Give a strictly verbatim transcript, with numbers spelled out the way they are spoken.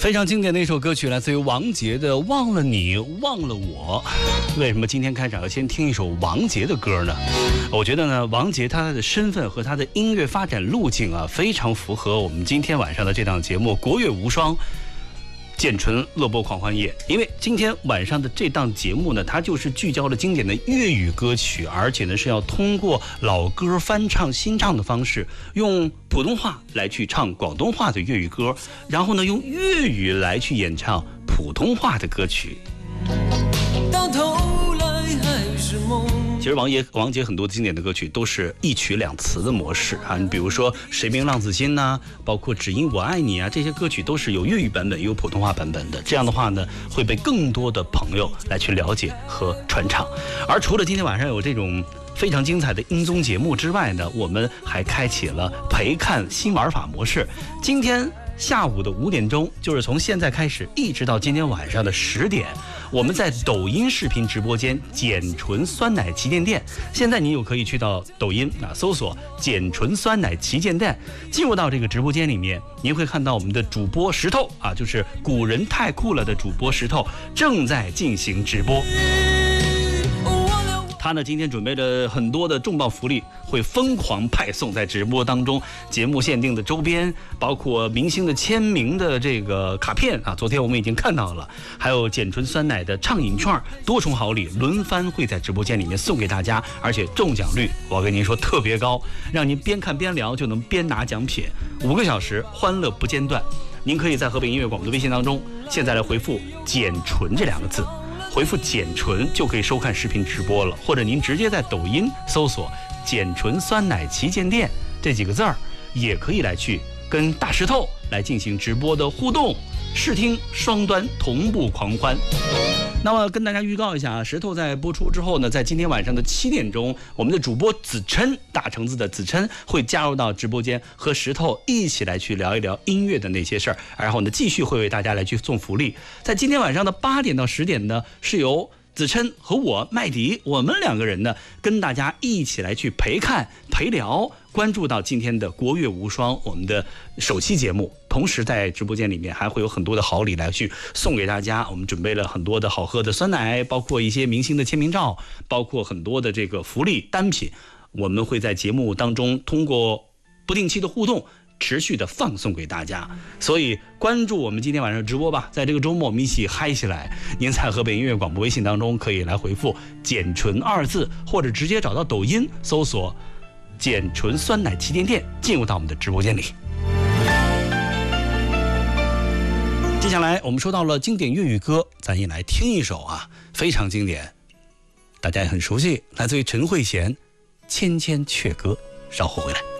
非常经典的一首歌曲，来自于王杰的《忘了你忘了我》。为什么今天开场要先听一首王杰的歌呢？我觉得呢，王杰他的身份和他的音乐发展路径啊，非常符合我们今天晚上的这档节目《国乐无双》。简纯乐播狂欢夜，因为今天晚上的这档节目呢，它就是聚焦了经典的粤语歌曲，而且呢是要通过老歌翻唱新唱的方式，用普通话来去唱广东话的粤语歌，然后呢用粤语来去演唱普通话的歌曲。到头来还是梦。其实王杰王杰很多经典的歌曲都是一曲两词的模式啊，你比如说《谁明浪子心》呐，包括《只因我爱你》啊，这些歌曲都是有粤语版本也有普通话版本的。这样的话呢，会被更多的朋友来去了解和传唱。而除了今天晚上有这种非常精彩的音综节目之外呢，我们还开启了陪看新玩法模式。今天下午的五点钟，就是从现在开始一直到今天晚上的十点，我们在抖音视频直播间简纯酸奶旗舰店。现在你有可以去到抖音啊，搜索简纯酸奶旗舰店，进入到这个直播间里面，您会看到我们的主播石头啊，就是古人太酷了的主播石头正在进行直播。他呢今天准备了很多的重磅福利，会疯狂派送在直播当中，节目限定的周边，包括明星的签名的这个卡片啊，昨天我们已经看到了，还有简纯酸奶的畅饮券，多重好礼轮番会在直播间里面送给大家，而且中奖率我跟您说特别高，让您边看边聊就能边拿奖品，五个小时欢乐不间断。您可以在河北音乐广播的微信当中，现在来回复简纯这两个字，回复简纯就可以收看视频直播了，或者您直接在抖音搜索简纯酸奶旗舰店这几个字儿，也可以来去跟大石头来进行直播的互动，视听双端同步狂欢。那么跟大家预告一下啊，石头在播出之后呢，在今天晚上的七点钟，我们的主播子琛，大橙子的子琛会加入到直播间，和石头一起来去聊一聊音乐的那些事儿，然后呢继续会为大家来去送福利。在今天晚上的八点到十点呢，是由子琛和我麦迪，我们两个人呢跟大家一起来去陪看陪聊，关注到今天的国乐无双我们的首期节目。同时在直播间里面还会有很多的好礼来去送给大家，我们准备了很多的好喝的酸奶，包括一些明星的签名照，包括很多的这个福利单品，我们会在节目当中通过不定期的互动持续的放送给大家。所以关注我们今天晚上直播吧，在这个周末我们一起嗨起来。您在河北音乐广播微信当中可以来回复简纯二字，或者直接找到抖音搜索简纯酸奶旗舰店，进入到我们的直播间里。接下来我们说到了经典粤语歌，咱也来听一首啊，非常经典，大家也很熟悉，来自于陈慧娴《千千阙歌》。稍后回来。